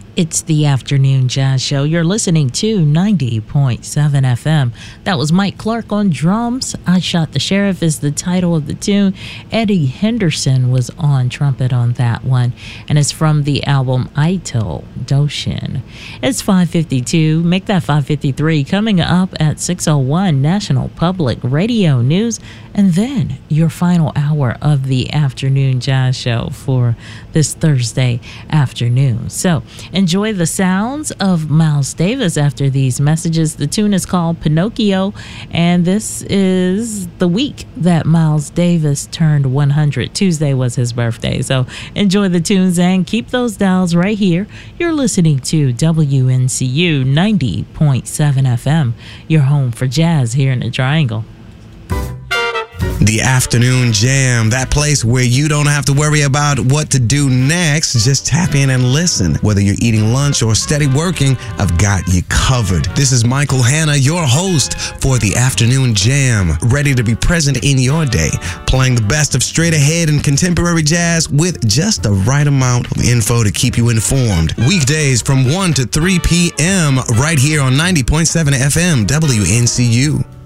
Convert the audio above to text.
It's the Afternoon Jazz Show. You're listening to 90.7 FM. That was Mike Clark on drums. I Shot the Sheriff is the title of the tune. Eddie Henderson was on trumpet on that one. And it's from the album Aito Doshin. It's 5:52. Make that 5:53. Coming up at 6:01, National Public Radio News. And then your final hour of the Afternoon Jazz Show for this Thursday afternoon. So enjoy the sounds of Miles Davis after these messages. The tune is called Pinocchio, and this is the week that Miles Davis turned 100. Tuesday was his birthday. So enjoy the tunes and keep those dials right here. You're listening to WNCU 90.7 FM, your home for jazz here in the Triangle. The Afternoon Jam, that place where you don't have to worry about what to do next. Just tap in and listen. Whether you're eating lunch or steady working, I've got you covered. This is Michael Hanna, your host for the Afternoon Jam, ready to be present in your day, playing the best of straight ahead and contemporary jazz with just the right amount of info to keep you informed. Weekdays from 1 to 3 p.m. right here on 90.7 FM WNCU.